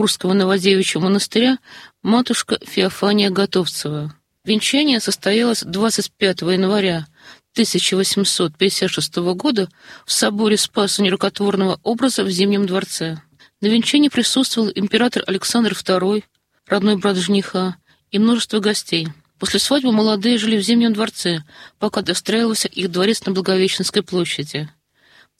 Курского Новодевичьего монастыря матушка Феофания Готовцева. Венчание состоялось 25 января 1856 года в соборе Спаса Нерукотворного образа в Зимнем дворце. На венчании присутствовал император Александр II, родной брат жениха, и множество гостей. После свадьбы молодые жили в Зимнем дворце, пока достраивался их дворец на Благовещенской площади. В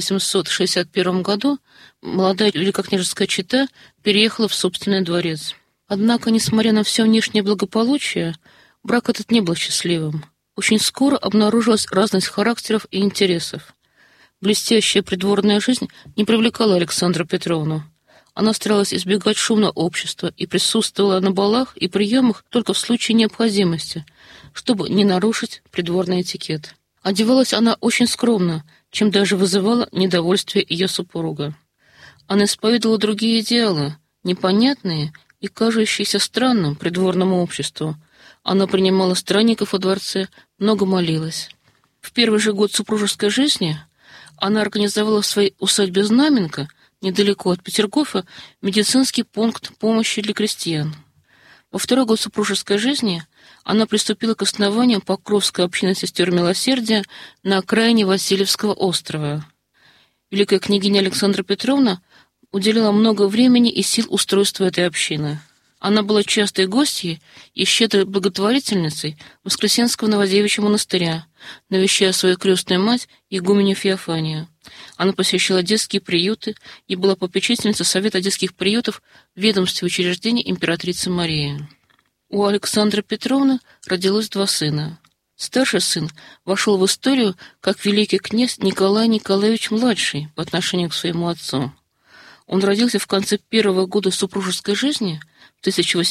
1861 году молодая великокняжеская чета переехала в собственный дворец. Однако, несмотря на все внешнее благополучие, брак этот не был счастливым. Очень скоро обнаружилась разность характеров и интересов. Блестящая придворная жизнь не привлекала Александру Петровну. Она старалась избегать шумного общества и присутствовала на балах и приемах только в случае необходимости, чтобы не нарушить придворный этикет. Одевалась она очень скромно, чем даже вызывало недовольствие ее супруга. Она исповедовала другие идеалы, непонятные и кажущиеся странным придворному обществу. Она принимала странников во дворце, много молилась. В первый же год супружеской жизни она организовала в своей усадьбе Знаменка, недалеко от Петергофа, медицинский пункт помощи для крестьян. Во второй год супружеской жизни она приступила к основанию Покровской общины сестер милосердия на окраине Васильевского острова. Великая княгиня Александра Петровна уделила много времени и сил устройству этой общины. Она была частой гостьей и щедрой благотворительницей Воскресенского Новодевичьего монастыря, навещая свою крестную мать, игуменью Феофанию. Она посещала детские приюты и была попечительницей Совета детских приютов в ведомстве учреждений императрицы Марии. У Александры Петровны родилось 2 сына. Старший сын вошел в историю как великий князь Николай Николаевич-младший по отношению к своему отцу. Он родился в конце первого года супружеской жизни, в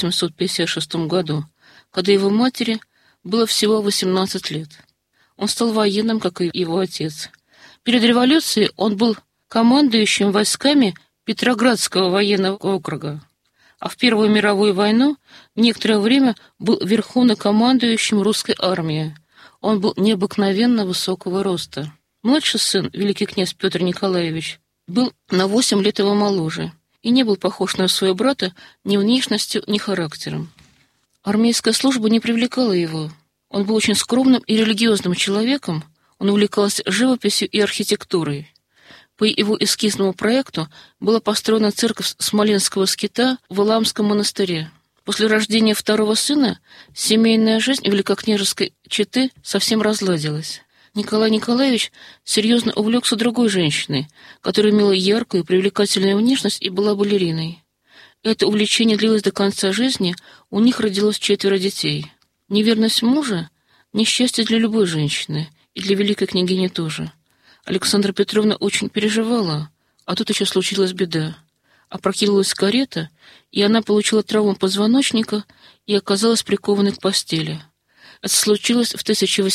1856 году, когда его матери было всего 18 лет. Он стал военным, как и его отец. Перед революцией он был командующим войсками Петроградского военного округа, а в Первую мировую войну некоторое время был верховнокомандующим русской армии. Он был необыкновенно высокого роста. Младший сын, великий князь Петр Николаевич, был на 8 лет его моложе и не был похож на своего брата ни внешностью, ни характером. Армейская служба не привлекала его. Он был очень скромным и религиозным человеком, он увлекался живописью и архитектурой. По его эскизному проекту была построена церковь Смоленского скита в Иламском монастыре. После рождения второго сына семейная жизнь великокняжеской четы совсем разладилась. Николай Николаевич серьезно увлекся другой женщиной, которая имела яркую и привлекательную внешность и была балериной. Это увлечение длилось до конца жизни, у них родилось 4 детей. Неверность мужа – несчастье для любой женщины, и для великой княгини тоже. Александра Петровна очень переживала, а тут еще случилась беда. Опрокинулась карета, и она получила травму позвоночника и оказалась прикованной к постели. Это случилось в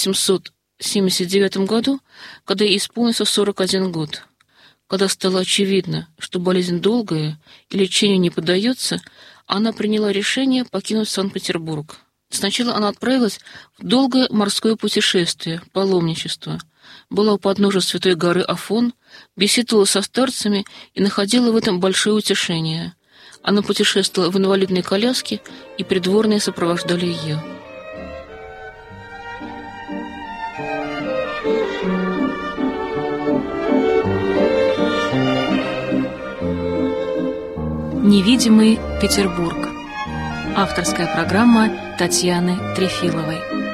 1879 году, когда ей исполнился 41 год. Когда стало очевидно, что болезнь долгая и лечению не поддается, она приняла решение покинуть Санкт-Петербург. Сначала она отправилась в долгое морское путешествие, паломничество. Была у подножия Святой горы Афон, беседовала со старцами и находила в этом большое утешение. Она путешествовала в инвалидной коляске, и придворные сопровождали ее. Невидимый Петербург. Авторская программа Татьяны Трефиловой.